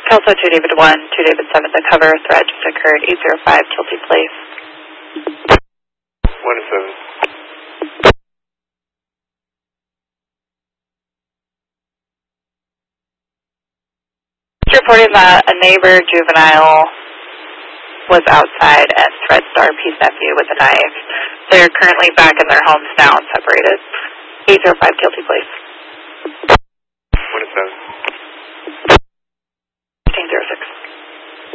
Kelso 2 David 1, 2 David 7, the cover threat just occurred, 805 Tilty Place. 1 to 7. Reporting that a neighbor juvenile was outside and threatened RP's nephew with a knife. They're currently back in their homes now and separated. 805 Tilty Place.